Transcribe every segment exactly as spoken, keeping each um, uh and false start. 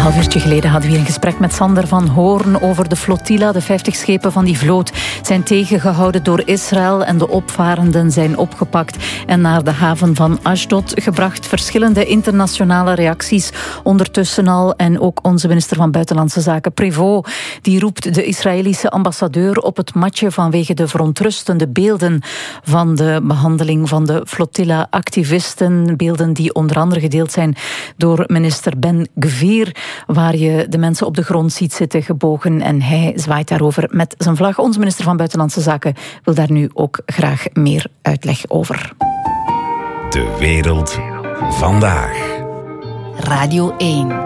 half uurtje geleden hadden we hier een gesprek met Sander van Hoorn over de flotilla. De vijftig schepen van die vloot zijn tegengehouden door Israël en de opvarenden zijn opgepakt en naar de haven van Ashdod gebracht. Verschillende internationale reacties ondertussen al. En ook onze minister van Buitenlandse Zaken, Prévost, die roept de Israëlische ambassadeur op het matje vanwege de verontrustende beelden van de behandeling van de flotilla-activisten. Beelden die onder andere gedeeld zijn door minister Ben Gvir, waar je de mensen op de grond ziet zitten gebogen en hij zwaait daarover met zijn vlag. Onze minister van Buitenlandse Zaken wil daar nu ook graag meer uitleg over. De wereld vandaag. Radio één.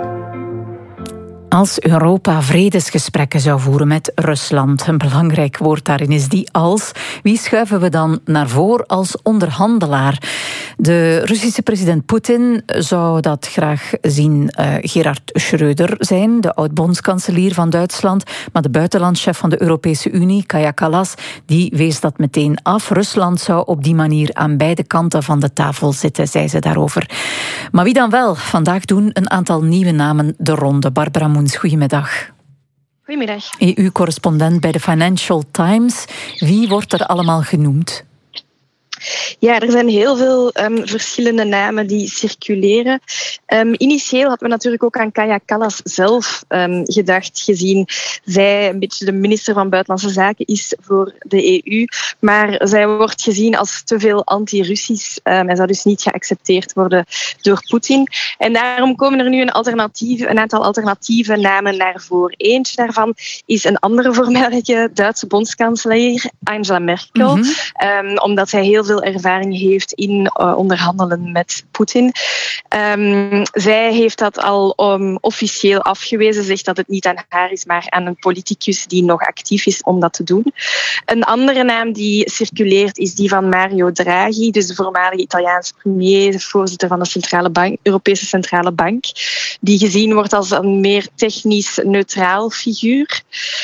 Als Europa vredesgesprekken zou voeren met Rusland, een belangrijk woord daarin is die als, wie schuiven we dan naar voren als onderhandelaar? De Russische president Poetin zou dat graag zien uh, Gerhard Schröder zijn, de oud-bondskanselier van Duitsland, maar de buitenlandschef van de Europese Unie, Kaja Kallas, die wees dat meteen af. Rusland zou op die manier aan beide kanten van de tafel zitten, zei ze daarover. Maar wie dan wel? Vandaag doen een aantal nieuwe namen de ronde. Barbara Moens, goedemiddag. Goedemiddag. E U-correspondent bij de Financial Times. Wie wordt er allemaal genoemd? Ja, er zijn heel veel um, verschillende namen die circuleren. Um, initieel hadden we natuurlijk ook aan Kaja Kallas zelf um, gedacht, gezien zij een beetje de minister van Buitenlandse Zaken is voor de E U. Maar zij wordt gezien als te veel anti-Russisch um, en zou dus niet geaccepteerd worden door Poetin. En daarom komen er nu een, alternatief, een aantal alternatieve namen naar voren. Eentje daarvan is een andere voormalige Duitse bondskanselier, Angela Merkel, mm-hmm. um, omdat zij heel veel ervaring heeft in uh, onderhandelen met Poetin. Um, zij heeft dat al um, officieel afgewezen, zegt dat het niet aan haar is, maar aan een politicus die nog actief is om dat te doen. Een andere naam die circuleert is die van Mario Draghi, dus de voormalige Italiaanse premier, voorzitter van de Centrale Bank, Europese Centrale Bank, die gezien wordt als een meer technisch neutraal figuur.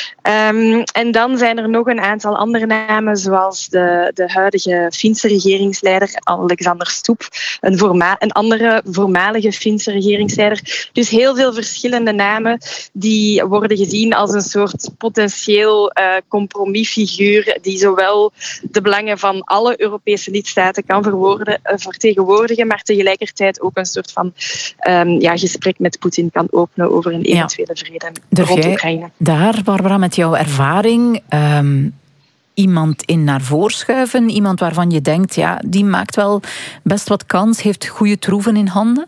Um, en dan zijn er nog een aantal andere namen, zoals de, de huidige Finse regeringsleider Alexander Stubb, een, voorma- een andere voormalige Finse regeringsleider. Dus heel veel verschillende namen die worden gezien als een soort potentieel uh, compromisfiguur die zowel de belangen van alle Europese lidstaten kan verwoorden, uh, vertegenwoordigen, maar tegelijkertijd ook een soort van um, ja, gesprek met Poetin kan openen over een eventuele ja. vrede Durf rond jij Oekraïne. Daar, Barbara, met jouw ervaring, um, iemand in naar voren schuiven, iemand waarvan je denkt, ja, die maakt wel best wat kans, heeft goede troeven in handen?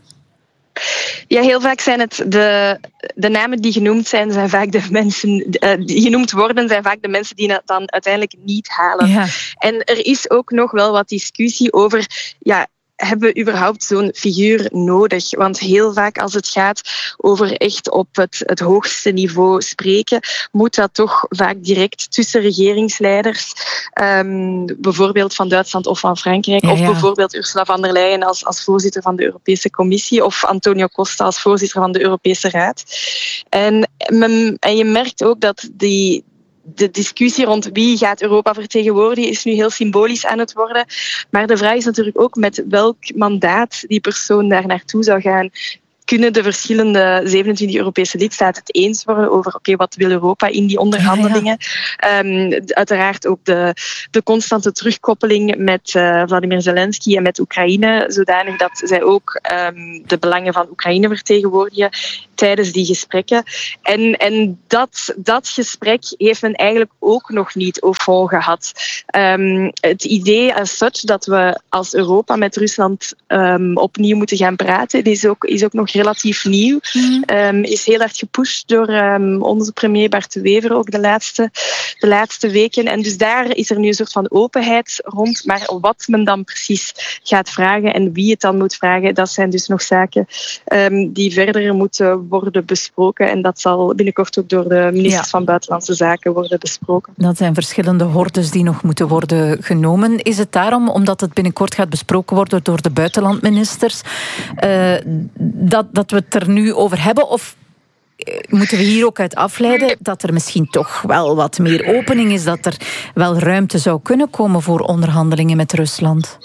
Ja, heel vaak zijn het de, de namen die genoemd zijn, zijn vaak de mensen uh, die genoemd worden, zijn vaak de mensen die het dan uiteindelijk niet halen. Ja. En er is ook nog wel wat discussie over, ja, hebben we überhaupt zo'n figuur nodig? Want heel vaak als het gaat over echt op het, het hoogste niveau spreken, moet dat toch vaak direct tussen regeringsleiders, um, bijvoorbeeld van Duitsland of van Frankrijk, ja, ja. of bijvoorbeeld Ursula von der Leyen als, als voorzitter van de Europese Commissie of Antonio Costa als voorzitter van de Europese Raad. En, en je merkt ook dat die de discussie rond wie gaat Europa vertegenwoordigen is nu heel symbolisch aan het worden. Maar de vraag is natuurlijk ook met welk mandaat die persoon daar naartoe zou gaan. Kunnen de verschillende zevenentwintig Europese lidstaten het eens worden over oké, okay, wat wil Europa in die onderhandelingen? Ja, ja. Um, uiteraard ook de, de constante terugkoppeling met uh, Vladimir Zelensky en met Oekraïne, zodanig dat zij ook um, de belangen van Oekraïne vertegenwoordigen tijdens die gesprekken. En, en dat, dat gesprek heeft men eigenlijk ook nog niet au fond gehad. Um, het idee as such dat we als Europa met Rusland um, opnieuw moeten gaan praten, is ook, is ook nog relatief nieuw. Mm. Um, is heel hard gepusht door um, onze premier Bart de Wever ook de laatste, de laatste weken. En dus daar is er nu een soort van openheid rond. Maar wat men dan precies gaat vragen en wie het dan moet vragen, dat zijn dus nog zaken um, die verder moeten worden besproken. En dat zal binnenkort ook door de ministers ja. van Buitenlandse Zaken worden besproken. Dat zijn verschillende hordes die nog moeten worden genomen. Is het daarom, omdat het binnenkort gaat besproken worden door de buitenlandministers, uh, dat dat we het er nu over hebben? Of moeten we hier ook uit afleiden dat er misschien toch wel wat meer opening is, dat er wel ruimte zou kunnen komen voor onderhandelingen met Rusland?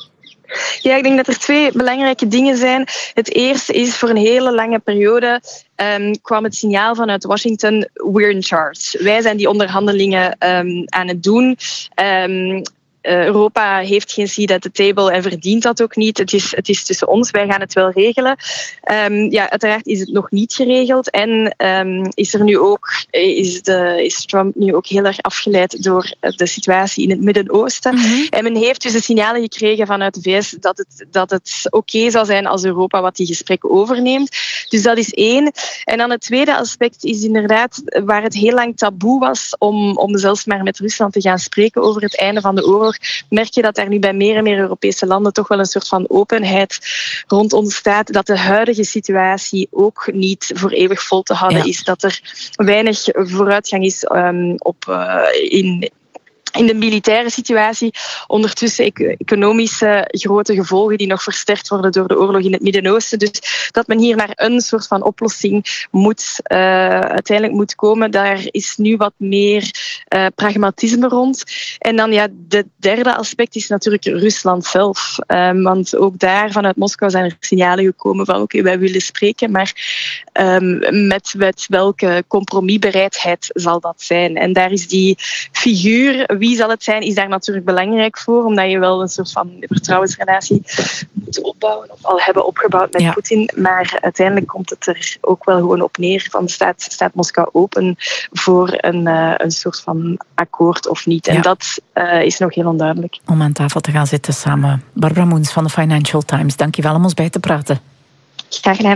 Ja, ik denk dat er twee belangrijke dingen zijn. Het eerste is, voor een hele lange periode um, kwam het signaal vanuit Washington, we're in charge. Wij zijn die onderhandelingen um, aan het doen. Um, Uh, Europa heeft geen seat at the table en verdient dat ook niet. Het is, het is tussen ons, wij gaan het wel regelen. Um, ja, uiteraard is het nog niet geregeld. En um, is er nu ook, is, de, is Trump nu ook heel erg afgeleid door de situatie in het Midden-Oosten. Mm-hmm. En men heeft dus de signalen gekregen vanuit de V S dat het, dat het oké okay zou zijn als Europa wat die gesprekken overneemt. Dus dat is één. En dan het tweede aspect is inderdaad waar het heel lang taboe was om, om zelfs maar met Rusland te gaan spreken over het einde van de oorlog. Merk je dat er nu bij meer en meer Europese landen toch wel een soort van openheid rond ontstaat, dat de huidige situatie ook niet voor eeuwig vol te houden ja. is, dat er weinig vooruitgang is um, op, uh, in... in de militaire situatie, ondertussen economische grote gevolgen die nog versterkt worden door de oorlog in het Midden-Oosten. Dus dat men hier naar een soort van oplossing moet, uh, uiteindelijk moet komen, daar is nu wat meer uh, pragmatisme rond. En dan ja, de derde aspect is natuurlijk Rusland zelf. Um, want ook daar vanuit Moskou zijn er signalen gekomen van oké, okay, wij willen spreken, maar um, met, met welke compromisbereidheid zal dat zijn? En daar is die figuur, wie zal het zijn, is daar natuurlijk belangrijk voor, omdat je wel een soort van vertrouwensrelatie moet opbouwen, of al hebben opgebouwd met ja. Poetin. Maar uiteindelijk komt het er ook wel gewoon op neer van staat, staat Moskou open voor een, uh, een soort van akkoord of niet. En ja. dat uh, is nog heel onduidelijk. Om aan tafel te gaan zitten samen. Barbara Moens van de Financial Times, dank je wel om ons bij te praten. Graag gedaan.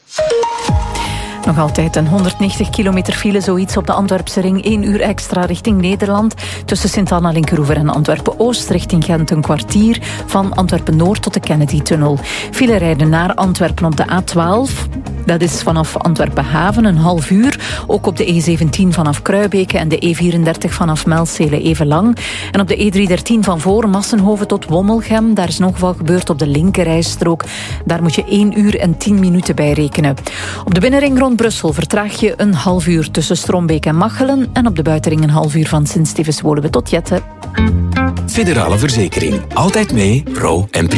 Nog altijd een honderdnegentig kilometer file, zoiets op de Antwerpse ring. één uur extra richting Nederland. Tussen Sint-Anna-Linkeroever en Antwerpen-Oost. Richting Gent een kwartier. Van Antwerpen-Noord tot de Kennedy-tunnel. File rijden naar Antwerpen op de A twaalf. Dat is vanaf Antwerpen-Haven een half uur. Ook op de E zeventien vanaf Kruibeke en de E vierendertig vanaf Melzele even lang. En op de E driehonderddertien van voor Massenhoven tot Wommelgem. Daar is nog wat gebeurd op de linkerrijstrook. Daar moet je één uur en tien minuten bij rekenen. Op de binnenring rond Brussel vertraag je een half uur tussen Strombeek en Machelen. En op de buitenring een half uur van Sint-Stevens-Woluwe tot Jette. Federale Verzekering. Altijd mee, pro en